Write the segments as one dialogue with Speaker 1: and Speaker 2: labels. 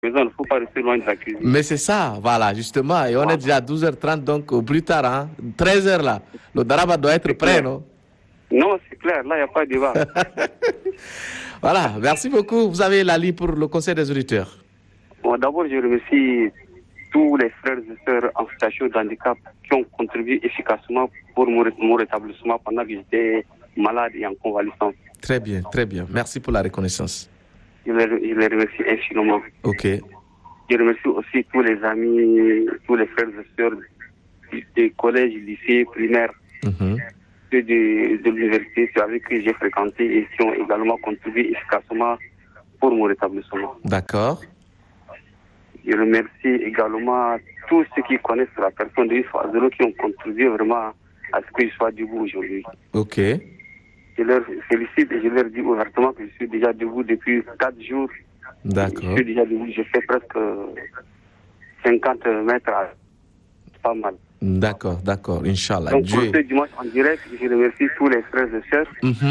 Speaker 1: il ne faut pas rester loin de la cuisine.
Speaker 2: Mais c'est ça, voilà, justement. Et on est déjà à 12h30, donc au plus tard, hein, 13h là. Le daraba doit être prêt, non?
Speaker 1: Non, c'est clair, là, il n'y a pas de débat.
Speaker 2: Voilà, merci beaucoup. Vous avez la ligne pour le conseil des auditeurs.
Speaker 1: Bon, d'abord, je remercie tous les frères et sœurs en situation de handicap qui ont contribué efficacement pour mon rétablissement pendant que j'étais malade et en convalescence.
Speaker 2: Très bien, très bien. Merci pour la reconnaissance.
Speaker 1: Je les remercie infiniment.
Speaker 2: Ok.
Speaker 1: Je remercie aussi tous les amis, tous les frères et sœurs des collèges, lycées, primaires, ceux de l'université, ceux avec qui j'ai fréquenté et qui ont également contribué efficacement pour mon rétablissement.
Speaker 2: D'accord.
Speaker 1: Je remercie également tous ceux qui connaissent la personne de Yusuf Azalo qui ont contribué vraiment à ce que je sois debout aujourd'hui.
Speaker 2: Ok.
Speaker 1: Je leur félicite et je leur dis ouvertement que je suis déjà debout depuis 4 jours.
Speaker 2: D'accord.
Speaker 1: Je suis déjà debout, je fais presque 50 mètres, pas mal.
Speaker 2: D'accord, d'accord, Inch'Allah.
Speaker 1: Donc pour ce dimanche en direct, je remercie tous les frères et sœurs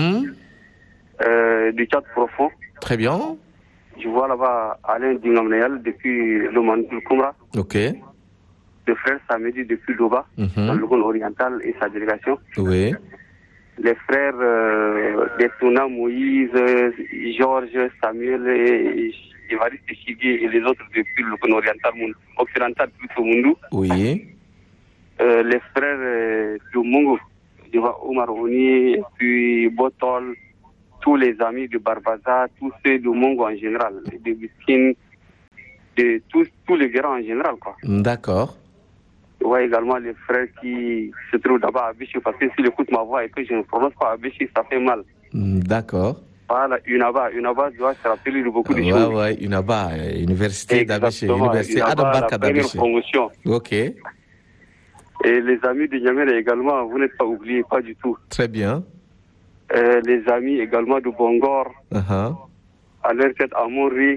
Speaker 1: du Tchad profond.
Speaker 2: Très bien.
Speaker 1: Je vois là-bas Alain Dingamneyal depuis le Mandoul Koumra.
Speaker 2: Ok.
Speaker 1: Le frère Samedi depuis Doba, dans le Gouin oriental et sa délégation.
Speaker 2: Oui.
Speaker 1: Les frères Detona, Moïse, Georges, Samuel et Évariste Chigué et les autres depuis le Gouin oriental, occidental plutôt Mundou.
Speaker 2: Oui.
Speaker 1: Les frères de Mungo, Omar Oni, puis Botol, tous les amis de Barbaza, tous ceux de Mungo en général, de Biskin, de tous les grands en général, quoi.
Speaker 2: D'accord.
Speaker 1: Je vois également les frères qui se trouvent d'abord à Bichi, parce que s'ils écoutent ma voix et que je ne prononce pas à Bichi, ça fait mal.
Speaker 2: D'accord.
Speaker 1: Voilà, Unaba doit se rappeler de beaucoup de choses.
Speaker 2: Ouais, Unaba, université d'Abiché, université Adam Barka d'Abiché.
Speaker 1: Promotion.
Speaker 2: Ok.
Speaker 1: Et les amis de Niamey également, vous n'êtes pas oubliés, pas du tout.
Speaker 2: Très bien.
Speaker 1: Les amis également de Bongor, à leur tête Amonri.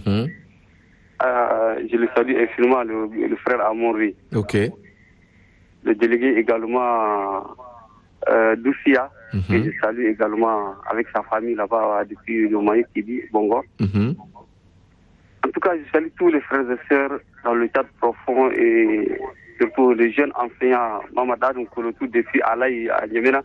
Speaker 1: Je le salue infiniment, le frère Amonri.
Speaker 2: Ok.
Speaker 1: Le délégué également Doussia, que je salue également avec sa famille là-bas depuis le Maï Kibi, Bongor. En tout cas, je salue tous les frères et sœurs dans le Tchad profond et surtout les jeunes enseignants, Mamada Nkolotou depuis Alaï à Niamena.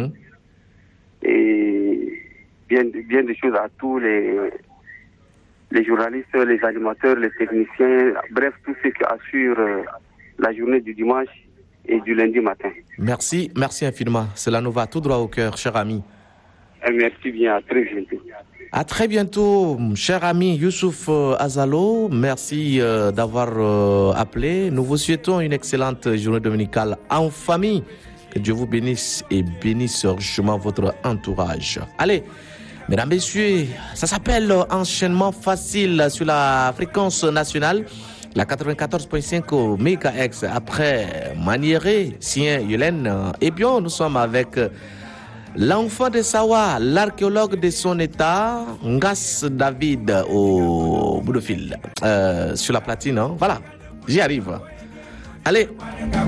Speaker 1: Et bien des choses à tous les journalistes, les animateurs, les techniciens, bref, tous ceux qui assurent la journée du dimanche et du lundi matin.
Speaker 2: Merci infiniment. Cela nous va tout droit au cœur, cher ami.
Speaker 1: Et merci bien, à très bientôt.
Speaker 2: À très bientôt, cher ami Youssouf Azalo. Merci d'avoir appelé. Nous vous souhaitons une excellente journée dominicale en famille. Que Dieu vous bénisse et bénisse richement votre entourage. Allez, mesdames, messieurs, ça s'appelle Enchaînement facile sur la fréquence nationale, la 94.5 MHz. Après Maniéré, Sien, Yolène, et bien nous sommes avec l'enfant de Sawa, l'archéologue de son état, Ngas David au bout de fil, sur la platine. Hein. Voilà, j'y arrive. Allez.